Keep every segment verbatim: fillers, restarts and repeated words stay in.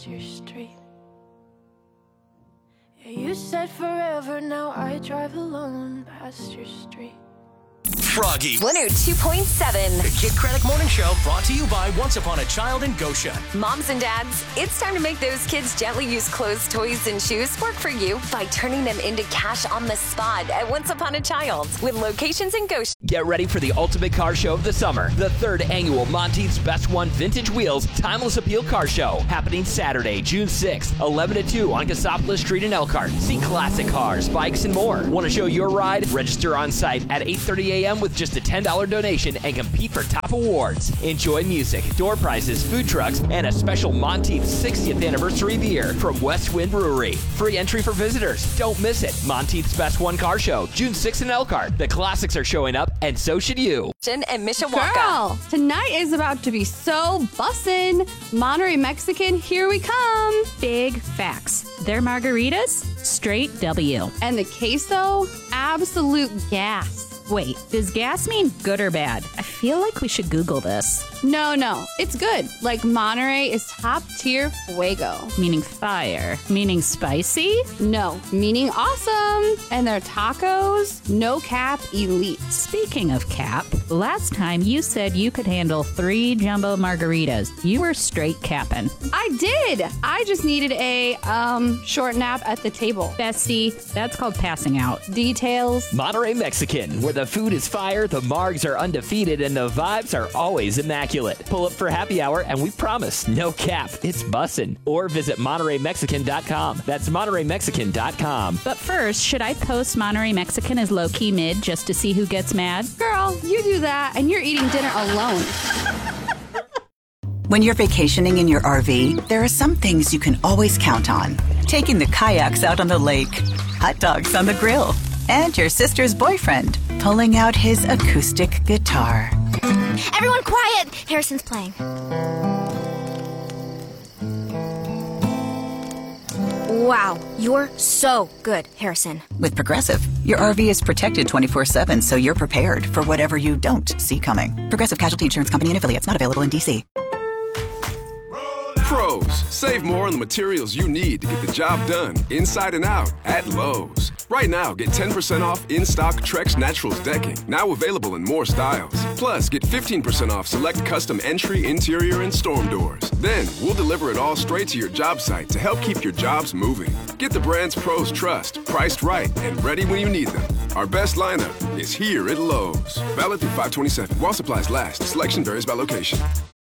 past your street. Yeah, you said forever, now I drive alone past your street. Froggy. one oh two point seven. The Kid Credit Morning Show brought to you by Once Upon a Child in Goshen. Moms and dads, it's time to make those kids' gently used clothes, toys, and shoes work for you by turning them into cash on the spot at Once Upon a Child with locations in Goshen. Get ready for the ultimate car show of the summer. The third annual Monteith's Best One Vintage Wheels Timeless Appeal Car Show. Happening Saturday, June sixth, eleven to two on Cassopolis Street in Elkhart. See classic cars, bikes, and more. Want to show your ride? Register on site at eight thirty a.m. with just a ten dollars donation and compete for top awards. Enjoy music, door prizes, food trucks, and a special Monteith's sixtieth anniversary beer from West Wind Brewery. Free entry for visitors. Don't miss it. Monteith's Best One Car Show, June sixth in Elkhart. The classics are showing up, and so should you. And Mishawaka. Girl, tonight is about to be so bussin'. Monterey Mexican, here we come. Big facts. Their margaritas, straight W. And the queso, absolute gas. Wait, does gas mean good or bad? I feel like we should Google this. No, no, it's good. Like Monterey is top tier fuego. Meaning fire. Meaning spicy? No, meaning awesome. And their tacos, no cap elite. Speaking of cap, last time you said you could handle three jumbo margaritas. You were straight capping. I did. I just needed a um short nap at the table. Bestie, that's called passing out. Details. Monterey Mexican, where the food is fire, the margs are undefeated, and the vibes are always immaculate. Pull up for happy hour, and we promise, no cap, it's bussin'. Or visit Monterey Mexican dot com. That's Monterey Mexican dot com. But first, should I post Monterey Mexican as low-key mid just to see who gets mad? Girl, you do that, and you're eating dinner alone. When you're vacationing in your R V, there are some things you can always count on. Taking the kayaks out on the lake, hot dogs on the grill, and your sister's boyfriend pulling out his acoustic guitar. Everyone quiet! Harrison's playing. Wow, you're so good, Harrison. With Progressive, your R V is protected twenty-four seven, so you're prepared for whatever you don't see coming. Progressive Casualty Insurance Company and affiliates, not available in D C. Pros, save more on the materials you need to get the job done inside and out at Lowe's. Right now, get ten percent off in-stock Trex Naturals decking, now available in more styles. Plus, get fifteen percent off select custom entry, interior, and storm doors. Then, we'll deliver it all straight to your job site to help keep your jobs moving. Get the brands pros trust, priced right, and ready when you need them. Our best lineup is here at Lowe's. Valid through five twenty-seven. While supplies last, selection varies by location.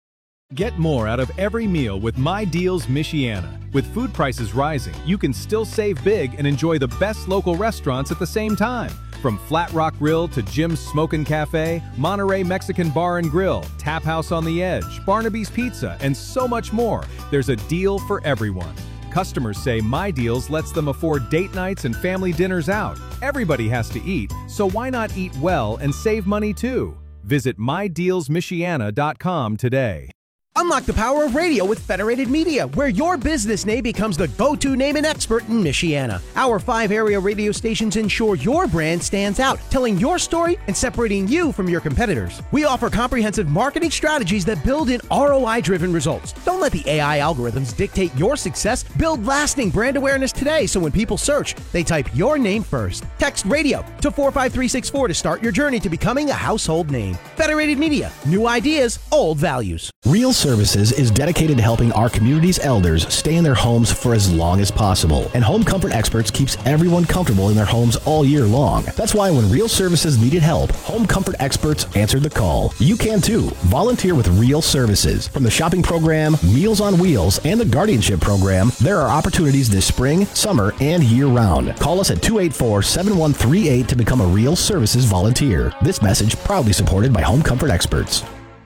Get more out of every meal with My Deals Michiana. With food prices rising, you can still save big and enjoy the best local restaurants at the same time. From Flat Rock Grill to Jim's Smokin' Cafe, Monterey Mexican Bar and Grill, Tap House on the Edge, Barnaby's Pizza, and so much more, there's a deal for everyone. Customers say My Deals lets them afford date nights and family dinners out. Everybody has to eat, so why not eat well and save money too? Visit my deals michiana dot com today. Unlock the power of radio with Federated Media, where your business name becomes the go-to name and expert in Michiana. Our five area radio stations ensure your brand stands out, telling your story and separating you from your competitors. We offer comprehensive marketing strategies that build in R O I-driven results. Don't let the A I algorithms dictate your success. Build lasting brand awareness today, so when people search, they type your name first. Text radio to four five three six four to start your journey to becoming a household name. Federated Media, new ideas, old values. Real Services is dedicated to helping our community's elders stay in their homes for as long as possible. And Home Comfort Experts keeps everyone comfortable in their homes all year long. That's why when Real Services needed help, Home Comfort Experts answered the call. You can too. Volunteer with Real Services. From the shopping program, Meals on Wheels, and the guardianship program, there are opportunities this spring, summer, and year-round. Call us at two eight four, seven one three eight to become a Real Services volunteer. This message proudly supported by Home Comfort Experts.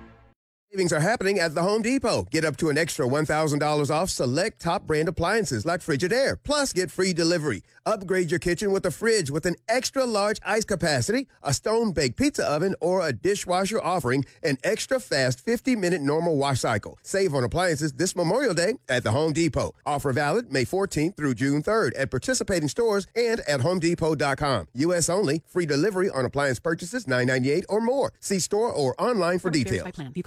Savings are happening at the Home Depot. Get up to an extra one thousand dollars off select top brand appliances like Frigidaire. Plus, get free delivery. Upgrade your kitchen with a fridge with an extra large ice capacity, a stone-baked pizza oven, or a dishwasher offering an extra fast fifty minute normal wash cycle. Save on appliances this Memorial Day at the Home Depot. Offer valid May fourteenth through June third at participating stores and at home depot dot com. U S only. Free delivery on appliance purchases nine ninety-eight or more. See store or online for details. View contracts and exclusions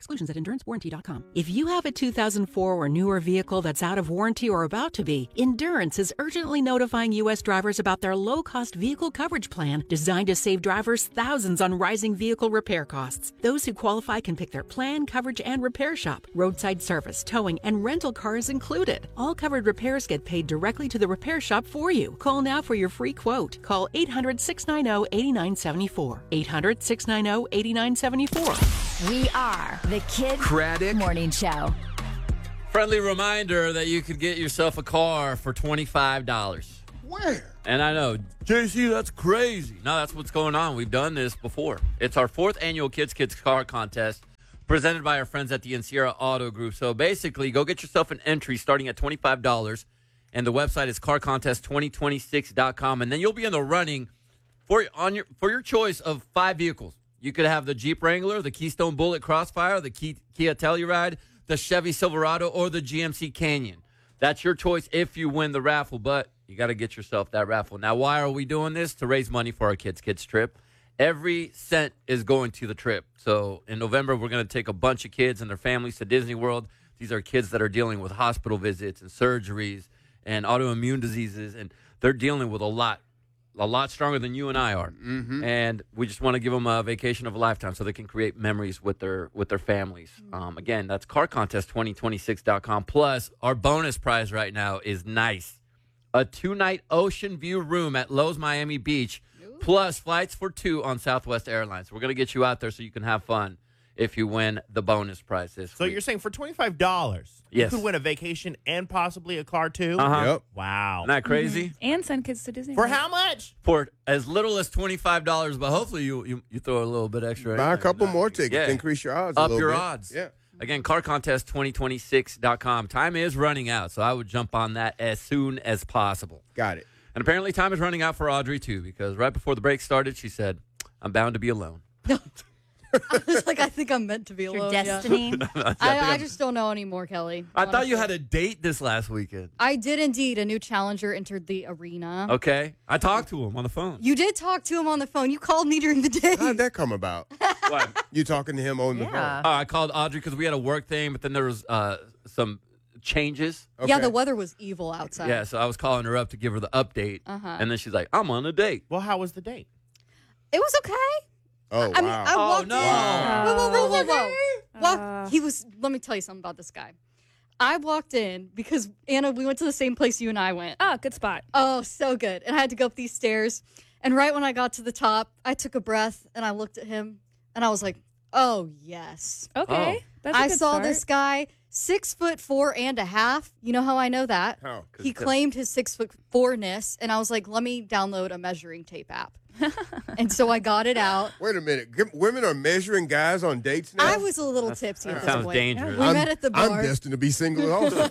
exclusions at endurance warranty dot com. If you have a two thousand four or newer vehicle that's out of warranty or about to be, Endurance is urgently notifying U S drivers about their low-cost vehicle coverage plan designed to save drivers thousands on rising vehicle repair costs. Those who qualify can pick their plan, coverage, and repair shop. Roadside service, towing, and rental car is included. All covered repairs get paid directly to the repair shop for you. Call now for your free quote. Call eight hundred, six nine zero, eight nine seven four. eight hundred, six nine zero, eight nine seven four. We are the Kid Craddock Morning Show. Friendly reminder that you could get yourself a car for twenty-five dollars. Where? And I know, J C, that's crazy. No, that's what's going on. We've done this before. It's our fourth annual Kids Kids Car Contest presented by our friends at the Encierra Auto Group. So basically, go get yourself an entry starting at twenty-five dollars. And the website is car contest twenty twenty-six dot com. And then you'll be in the running for, on your, for your choice of five vehicles. You could have the Jeep Wrangler, the Keystone Bullet Crossfire, the Kia Telluride, the Chevy Silverado, or the G M C Canyon. That's your choice if you win the raffle, but you got to get yourself that raffle. Now, why are we doing this? To raise money for our Kids Kids trip. Every cent is going to the trip. So in November, we're going to take a bunch of kids and their families to Disney World. These are kids that are dealing with hospital visits and surgeries and autoimmune diseases, and they're dealing with a lot, a lot stronger than you and I are. Mm-hmm. And we just want to give them a vacation of a lifetime so they can create memories with their with their families. Um, again, that's car contest twenty twenty-six dot com. Plus, our bonus prize right now is nice. A two-night ocean view room at Lowe's Miami Beach, plus flights for two on Southwest Airlines. We're going to get you out there so you can have fun if you win the bonus prize this So week. you're saying for twenty-five dollars, Yes. you could win a vacation and possibly a car, too? Uh-huh. Yep. Wow. Isn't that crazy? And send kids to Disney. For World. how much? For as little as twenty-five dollars, but hopefully you, you, you throw a little bit extra. Buy a in there. couple more tickets, Yeah. increase your odds a Up little your bit. odds. Yeah. Again, car contest twenty twenty-six dot com. Time is running out, so I would jump on that as soon as possible. Got it. And apparently time is running out for Audrey, too, because right before the break started, she said, I'm bound to be alone. I was like, I think I'm meant to be Your alone. yeah. destiny. I, I just don't know anymore, Kelly. I thought you honestly. had a date this last weekend. I did indeed. A new challenger entered the arena. Okay. I talked to him on the phone. You did talk to him on the phone. You called me during the day. How'd that come about? What? You talking to him on the phone? Yeah. Oh, I called Audrey because we had a work thing, but then there was uh, some changes. Yeah, Okay. the weather was evil outside. Yeah, so I was calling her up to give her the update. Uh-huh. And then she's like, I'm on a date. Well, how was the date? It was okay. Oh, I mean, wow. I Oh, walked no. in. Whoa, whoa, whoa, whoa, whoa. Walk- Uh. he was, let me tell you something about this guy. I walked in because, Anna, we went to the same place you and I went. Oh, good spot. Oh, so good. And I had to go up these stairs. And right when I got to the top, I took a breath and I looked at him and I was like, oh, yes. Okay. Oh. That's a I good saw start. this guy, six foot four and a half. You know how I know that? How? He claimed his six foot four-ness, and I was like, let me download a measuring tape app. And so I got it out. Wait a minute. G- Women are measuring guys on dates now? I was a little tipsy at that this sounds point. dangerous. We I'm, met at the I'm bar. destined to be single also.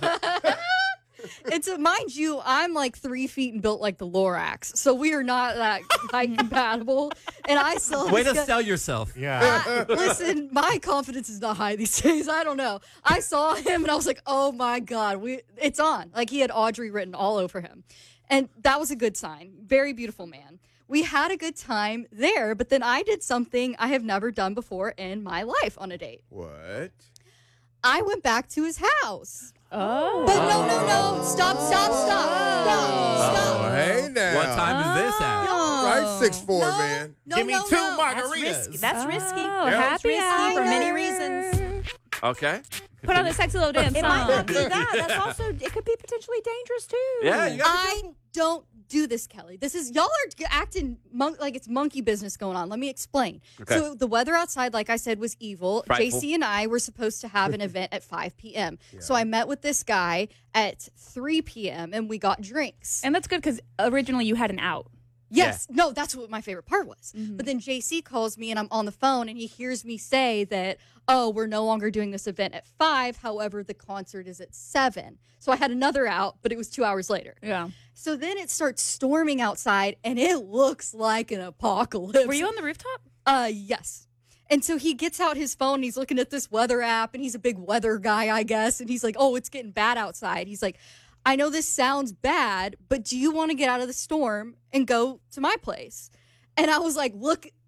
And so, mind you, I'm like three feet and built like the Lorax, so we are not that height compatible. And I saw Way this to guy- sell yourself. Yeah. I- listen, my confidence is not high these days. I don't know. I saw him and I was like, oh my God, we it's on. Like he had Audrey written all over him. And that was a good sign. Very beautiful man. We had a good time there, but then I did something I have never done before in my life on a date. What? I went back to his house. Oh. But no, no, no. Stop, stop, stop. Stop, stop. Oh, hey now. What time is this at? No. Right, six four, No. man. No, Give me no, two no. That's margaritas. risky. That's risky. Oh, Yeah. happy Risky hour. for many reasons. Okay. Put on the sexy little dance It might song. not be that. That's also, it could be potentially dangerous, too. Yeah, you got I don't do this, Kelly. This is y'all are g- acting mon- like it's monkey business going on. Let me explain. Okay. So the weather outside, like I said, was evil. Frightful. J C and I were supposed to have an event at five p.m. So I met with this guy at three p.m. and we got drinks. And that's good because originally you had an out. Yes. No, that's what my favorite part was. But then J C calls me and I'm on the phone and he hears me say that, oh, we're no longer doing this event at five. However, the concert is at seven. So I had another out, but it was two hours later. Yeah. So then it starts storming outside and it looks like an apocalypse. Were you on the rooftop? Uh, yes. And so he gets out his phone and he's looking at this weather app and he's a big weather guy, I guess. And he's like, oh, it's getting bad outside. He's like, I know this sounds bad, but do you want to get out of the storm and go to my place? And I was like, look,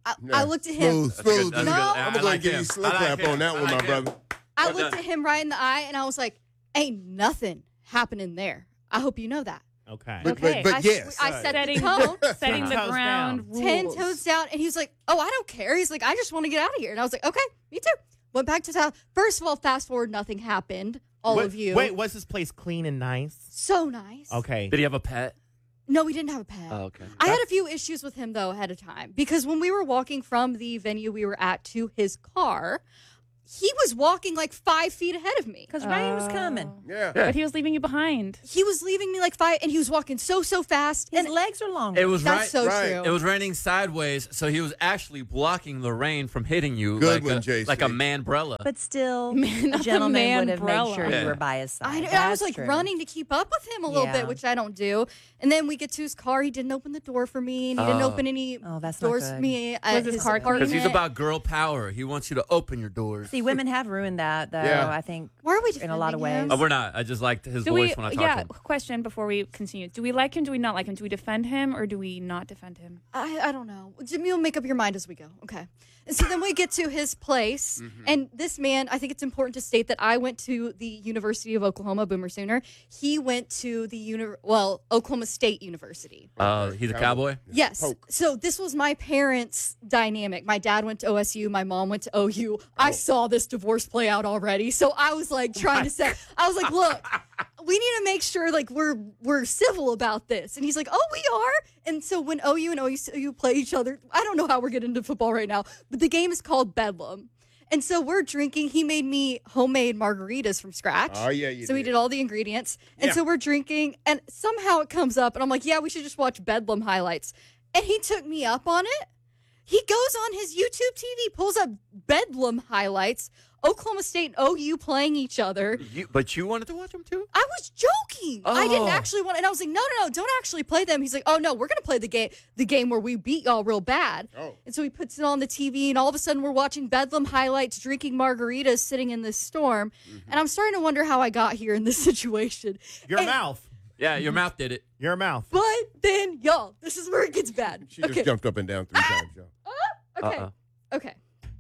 I, Yeah. I looked at him. Smooth, smooth. That's No. good. I I'm like going to give him. you slip I like rap him. on that I one, like my him. brother. I Well looked done. at him right in the eye, and I was like, "Ain't nothing happening there." I hope you know that. Okay. But, Okay. but, I, but yes. I set Setting- the tone. Setting the Ten toes ground down. rules. Ten toes down, and he was like, "Oh, I don't care." He's like, "I just want to get out of here," and I was like, "Okay, me too." Went back to town. First of all, fast forward, nothing happened. All wait, of you. Wait, was this place clean and nice? So nice. Okay. Did he have a pet? No, we didn't have a pet. Oh, okay. I had a few issues with him though ahead of time because when we were walking from the venue we were at to his car, he was walking like five feet ahead of me. Because rain was coming. Yeah. But he was leaving you behind. He was leaving me like five, and he was walking so so fast. His And legs are longer. It was that's right. so right. true. It was raining sideways, so he was actually blocking the rain from hitting you Good like one, a, J C. like a manbrella. But still, Man, a gentleman would have made man-brella. sure Yeah. you were by his side. I, know, and I was That's like true. running to keep up with him a little Yeah. bit, which I don't do. And then we get to his car. He didn't open the door for me, and he didn't Oh. open any Oh, that's not doors good. for me. Was at his car clean? Because he's apartment. about girl power. He wants you to open your doors. See, women have ruined that, though. Yeah. I think Why are we in a lot of defending ways. him? Oh, we're not. I just liked his Do voice we? when I talked Yeah. to him. Question before we continue: do we like him? Do we not like him? Do we defend him or do we not defend him? I, I don't know. Jimmy will make up your mind as we go. Okay. And so then we get to his place. Mm-hmm. And this man, I think it's important to state that I went to the University of Oklahoma, Boomer Sooner. He went to the, uni- well, Oklahoma State University. Uh, he's a cowboy. Yes. Poke. So this was my parents' dynamic. My dad went to O S U. My mom went to O U. I saw this divorce play out already. So I was like trying to say, I was like, look, we need to make sure like we're we're civil about this. And he's like, oh, we are. And so when O U and O S U play each other, I don't know how we're getting into football right now, but the game is called Bedlam. And so we're drinking. He made me homemade margaritas from scratch. Oh, yeah, you So we did. did all the ingredients. And Yeah. so we're drinking, and somehow it comes up, and I'm like, yeah, we should just watch Bedlam highlights. And he took me up on it. He goes on his YouTube T V, pulls up Bedlam highlights, Oklahoma State and O U playing each other. You, but you wanted to watch him too? I was joking. I didn't Oh. actually want, and I was like, no, no, no, don't actually play them. He's like, oh no, we're gonna play the game, the game where we beat y'all real bad. Oh. And so he puts it on the T V, and all of a sudden we're watching Bedlam highlights, drinking margaritas, sitting in this storm, and I'm starting to wonder how I got here in this situation. Your And- mouth. Yeah, your mouth did it. Your mouth. But then, y'all, this is where it gets bad. She just okay. jumped up and down three times, y'all. Okay. Uh-uh. Okay.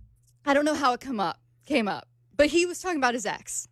I don't know how it come up came up, but he was talking about his ex.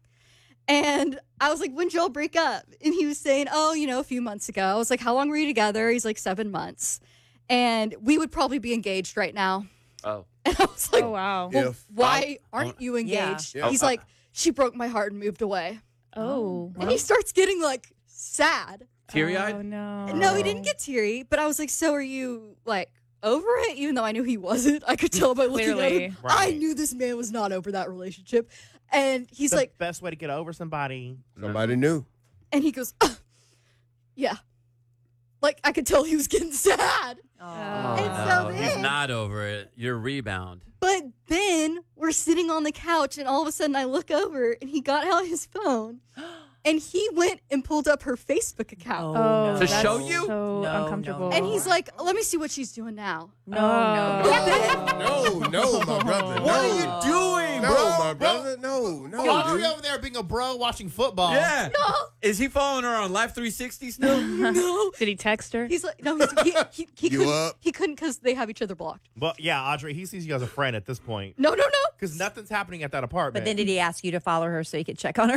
And I was like, when did y'all break up? And he was saying, oh, you know, a few months ago. I was like, how long were you together? He's like, seven months. And we would probably be engaged right now. Oh. And I was like, Oh wow. well, If- why aren't you engaged? Yeah. He's like, she broke my heart and moved away. Oh. And he starts getting like sad. Teary eyed? Oh no. No, he didn't get teary, but I was like, so are you like over it? Even though I knew he wasn't. I could tell by looking at Clearly. him. I Right. knew this man was not over that relationship. And he's the like, best way to get over somebody. Somebody knew. and he goes, "Ugh, yeah. Like I could tell he was getting sad. Oh. And so No, then- he's not over it. Your rebound. But then we're sitting on the couch, and all of a sudden I look over, and he got out his phone, and he went and pulled up her Facebook account. Oh, To that's show you? So No, uncomfortable. no, And he's like, let me see what she's doing now. No, Oh. no, But then- No, no, my brother. What no. are you doing, No, bro? my brother. No, no, Audrey dude. over there being a bro watching football. Yeah. No. Is he following her on Life three sixty still? No. Did he text her? He's like, no, he's, he, he, he You couldn't. up? He couldn't because they have each other blocked. Well, yeah, Audrey, he sees you as a friend at this point. No, no, no. Because nothing's happening at that apartment. But then did he ask you to follow her so he could check on her?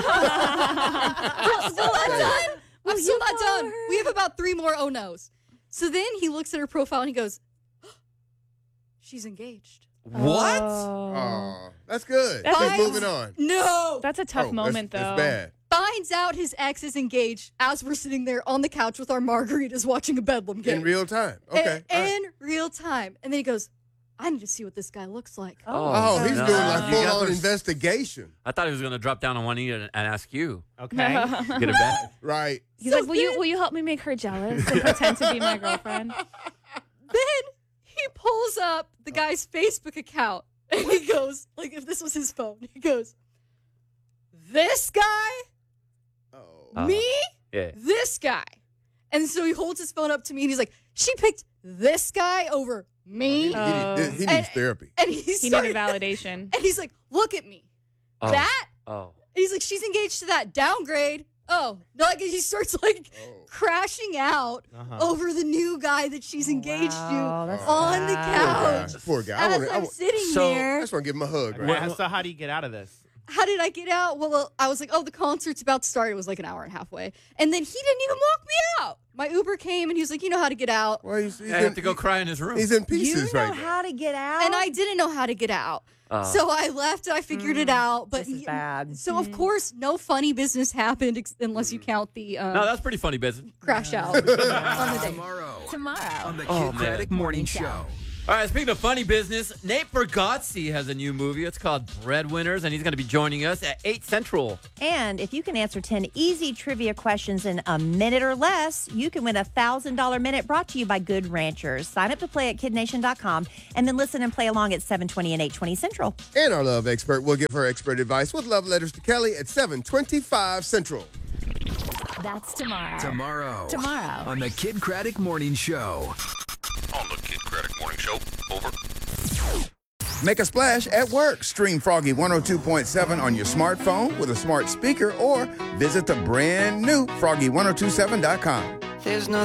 I'm still not done. I'm still not follow done. her? We have about three more oh no's. So then he looks at her profile and he goes, she's engaged. What? Oh. Oh, that's good. That's Keep a- moving on. No. That's a tough Oh, moment, that's, though. That's bad. Finds out his ex is engaged as we're sitting there on the couch with our margaritas watching a Bedlam game. In real time. In- Okay. all right. In real time. And then he goes, I need to see what this guy looks like. Oh, he's no. doing like You full guys on are- investigation. I thought he was going to drop down on one knee and, and ask you. Okay. Get it back. Right. He's So like, will you then- will you help me make her jealous and pretend to be my girlfriend? Then he pulls up the guy's Facebook account and he goes, like if this was his phone, he goes, this guy, Oh. me, Yeah. this guy. And so he holds his phone up to me and he's like, she picked this guy over He, me. he, Oh. he, he needs And- therapy. And he He started, needed validation. and he's like, look at me. Oh. That? Oh. And he's like, she's engaged to that. Downgrade. Oh, no, like he starts like crashing out Uh-huh. over the new guy that she's engaged wow, to that's on the couch. Poor guy. I As wanna- I I'm wa- sitting So- there. I just want to give him a hug. Right? Yeah, so how do you get out of this? How did I get out? Well, I was like, oh, the concert's about to start. It was like an hour and a half away. And then he didn't even walk me out. My Uber came and he was like, you know how to get out. Well, he's, he's I in, have to go cry in his room. He's in You pieces know right now. how to get out? And I didn't know how to get out. Oh. So I left and I figured it out. But this is he- bad. So, of course, no funny business happened ex- unless you count the um, No, that's pretty funny business. crash out on the day. Tomorrow. Tomorrow. On the Oh, Kid Craddock man. Morning Show. All right, speaking of funny business, Nate Bargatze has a new movie. It's called Breadwinners, and he's going to be joining us at eight Central. And if you can answer ten easy trivia questions in a minute or less, you can win a one thousand dollars minute brought to you by Good Ranchers. Sign up to play at kid nation dot com and then listen and play along at seven twenty and eight twenty Central. And our love expert will give her expert advice with love letters to Kelly at seven twenty-five Central. That's tomorrow. Tomorrow. Tomorrow. On the Kid Craddock Morning Show. On the Kid Craddock Morning Show. Over. Make a splash at work. Stream Froggy one oh two point seven on your smartphone with a smart speaker or visit the brand new froggy ten twenty-seven dot com. There's no